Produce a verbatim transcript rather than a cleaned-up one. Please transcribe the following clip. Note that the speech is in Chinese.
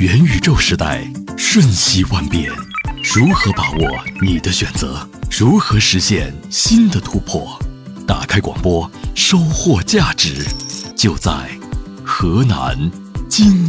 元宇宙时代瞬息万变，如何把握你的选择？如何实现新的突破？打开广播，收获价值，就在河南经